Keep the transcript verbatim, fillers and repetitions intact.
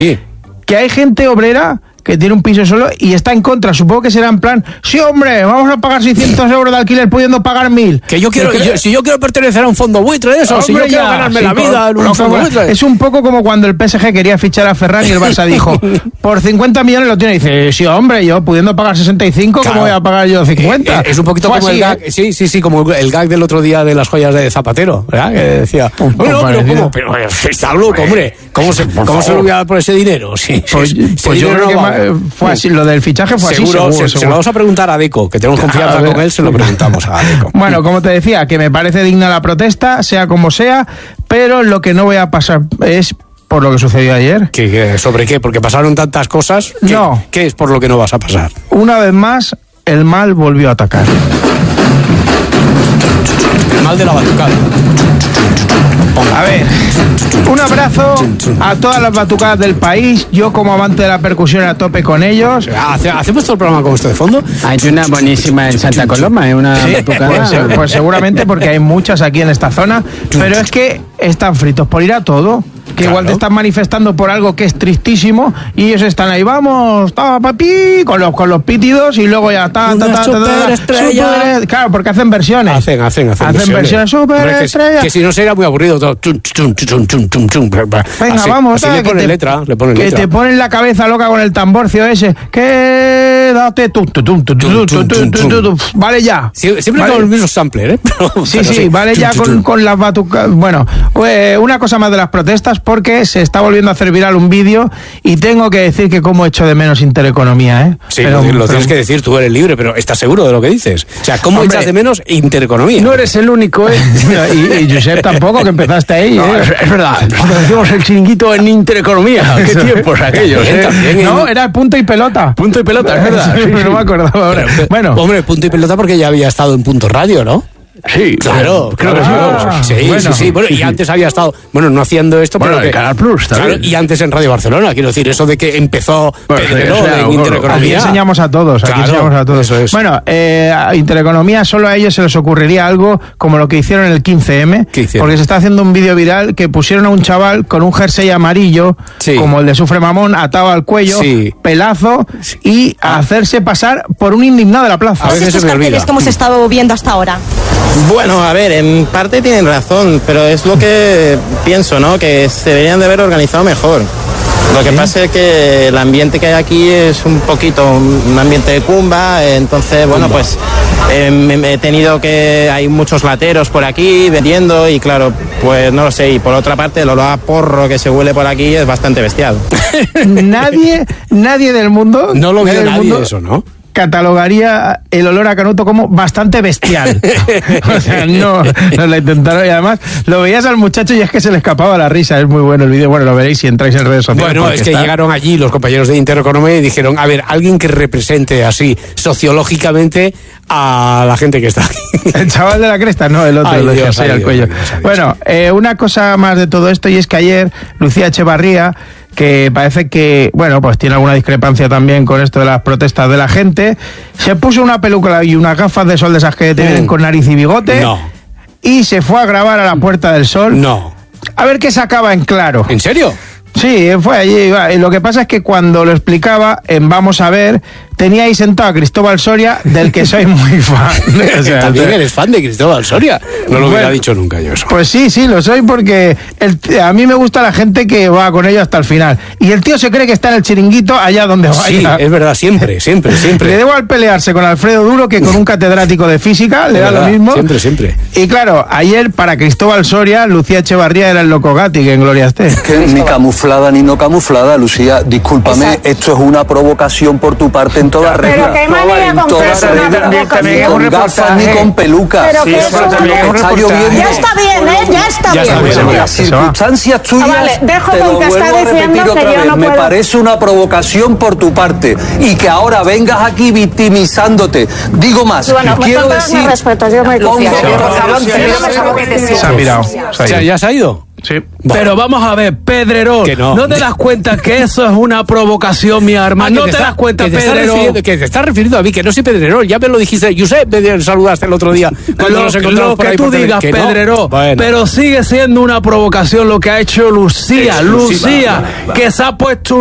Sí. Que hay gente obrera que tiene un piso solo y está en contra. Supongo que será en plan, sí, hombre, vamos a pagar seiscientos euros de alquiler pudiendo pagar mil. Que yo quiero, que, yo, si yo quiero pertenecer a un fondo buitre, eso, hombre, si yo quiero ya, ganarme sí, la vida en un no, fondo buitre. Es un poco como cuando el P S G quería fichar a Ferran y el Barça dijo, por cincuenta millones lo tiene. Y dice, sí, hombre, yo pudiendo pagar sesenta y cinco, claro. ¿Cómo voy a pagar yo cincuenta? Eh, es un poquito Fue como así, el gag, ¿eh? sí, sí, sí, como el gag del otro día de las joyas de Zapatero, ¿verdad? Que decía, bueno, pero ¿cómo? Pero está loco, hombre. ¿Cómo se, cómo se lo voy a dar por ese dinero? Sí, pues, pues yo creo no que fue así. Lo del fichaje fue seguro, así, seguro, se, seguro. se lo vamos a preguntar a Deco, que tenemos confianza con él, se lo preguntamos a Deco. Bueno, como te decía, que me parece digna la protesta, sea como sea, pero lo que no voy a pasar es por lo que sucedió ayer. ¿Qué, qué, ¿Sobre qué? Porque pasaron tantas cosas. ¿Qué, no. ¿Qué es por lo que no vas a pasar? Una vez más, el mal volvió a atacar. El mal de la batucada. A ver, un abrazo a todas las batucadas del país. Yo, como amante de la percusión, a tope con ellos. ¿Hacemos todo el programa con esto de fondo? Hay una buenísima en Santa Coloma, ¿eh? Una sí, batucada. Pues, pues seguramente porque hay muchas aquí en esta zona. Pero es que están fritos por ir a todo. Que claro. Igual te están manifestando por algo que es tristísimo y ellos están ahí, vamos, ta, papi, con los, con los pítidos y luego ya está, ta, ta, ta, ta, super, claro, porque hacen versiones. Hacen, hacen, hacen, hacen versiones super que, estrellas. Que si no sería muy aburrido todo. Venga, así, vamos, así ta, le ponen te, letra, le ponen que letra. te ponen la cabeza loca con el tamborcio ese. Quédate tú, tú, tú, tú, tú, tú, tú, tú, tú, vale ya. Sie, siempre vale. Con el mismo sampler, ¿eh? Pero, sí, pero sí, sí, vale ya con, con las batucas. Bueno, eh, una cosa más de las protestas, porque se está volviendo a hacer viral un vídeo y tengo que decir que como echo de menos Intereconomía, ¿eh? Sí, pero, lo, lo pero, tienes que decir, tú eres libre, pero ¿estás seguro de lo que dices? O sea, ¿cómo hombre, echas de menos Intereconomía? No eres el único, ¿eh? y, y Josep tampoco, que empezaste ahí, no, ¿eh? Es, es verdad, nosotros hacíamos el chiringuito en Intereconomía. ¿Qué tiempos aquellos, eh? También, no, era el punto y pelota. Punto y pelota, es verdad. Sí, sí. No me acordaba ahora. Pero, bueno. Hombre, punto y pelota porque ya había estado en Punto Radio, ¿no? Sí, claro, creo claro, que sí. Sí, bueno, sí, sí. Bueno, y antes había estado, bueno, no haciendo esto, bueno, pero en Canal Plus, claro, y antes en Radio Barcelona, quiero decir, eso de que empezó bueno, Pedrero sí, o sea, en Intereconomía. Aquí enseñamos a todos, aquí claro, enseñamos a todos. Eso es. Bueno, eh, Intereconomía, solo a ellos se les ocurriría algo como lo que hicieron en el quince eme, porque se está haciendo un vídeo viral que pusieron a un chaval con un jersey amarillo, sí. como el de Sufre Mamón, atado al cuello, sí. pelazo, sí. y a hacerse pasar por un indignado de la plaza. A veces estos carteles que hemos estado viendo hasta ahora. Bueno, a ver, en parte tienen razón, pero es lo que pienso, ¿no? Que se deberían de haber organizado mejor. Lo que pasa es que el ambiente que hay aquí es un poquito un ambiente de cumba, entonces, bueno, pues eh, he tenido que... Hay muchos lateros por aquí vendiendo y claro, pues no lo sé. Y por otra parte, el olor a porro que se huele por aquí es bastante bestial. nadie, nadie del mundo... No lo nadie vio del nadie mundo, eso, ¿no? Catalogaría el olor a canuto como bastante bestial. O sea, no, no la intentaron y además lo veías al muchacho y es que se le escapaba la risa. Es muy bueno el vídeo, bueno, lo veréis si entráis en redes sociales. Bueno, es que está... llegaron allí los compañeros de Intereconomía y dijeron, a ver, alguien que represente así sociológicamente a la gente que está aquí. El chaval de la cresta, no, el otro, ay, lo Dios, ay, al Dios, cuello. Dios, Dios, bueno, eh, una cosa más de todo esto y es que ayer Lucía Echevarría, que parece que, bueno, pues tiene alguna discrepancia también con esto de las protestas de la gente, se puso una peluca y unas gafas de sol de esas que te vienen mm. con nariz y bigote, no. y se fue a grabar a la Puerta del Sol. No. A ver qué sacaba en claro. ¿En serio? Sí, fue allí. Y lo que pasa es que cuando lo explicaba en Vamos a ver, tenía ahí sentado a Cristóbal Soria, del que soy muy fan. O sea, también eres fan de Cristóbal Soria. No lo hubiera bueno, dicho nunca yo eso. Pues sí, sí, lo soy porque el, a mí me gusta la gente que va con ello hasta el final. Y el tío se cree que está en el chiringuito allá donde vaya. Sí, es verdad, siempre, siempre, siempre. Le debo al pelearse con Alfredo Duro que con un catedrático de física, le da verdad, lo mismo. Siempre, siempre. Y claro, ayer para Cristóbal Soria, Lucía Echevarría era el loco Gatti, que en gloria esté. Es que ni camuflada ni no camuflada, Lucía, discúlpame, exacto. Esto es una provocación por tu parte en toda regla. Pero qué manera con Ni con gafas ni con pelucas. Pero sí, eso también está lloviendo. Ya está bien, ¿eh? Ya está ya bien. Está bien. Las circunstancias tuyas, ah, vale. Dejo te con lo que vuelvo está a repetir diciendo otra que vez. yo no Me puedo... parece una provocación por tu parte y que ahora vengas aquí victimizándote. Digo más, bueno, quiero me decir... respeto, yo me confío. Se ha mirado. ¿Ya se ha ido? Sí. Pero vamos a ver, Pedrerol, no. ¿no te das cuenta que eso es una provocación, mi hermano? Ah, ¿No te, te das está, cuenta, que te Pedrerol? Que te estás refiriendo a mí, que no soy Pedrerol, ya me lo dijiste, Josep, me saludaste el otro día cuando lo, nos encontramos lo por que ahí tú por digas, que Pedrerol, no. Bueno. pero sigue siendo una provocación lo que ha hecho Lucía, Exclusiva, Lucía, va, va, va. que se ha puesto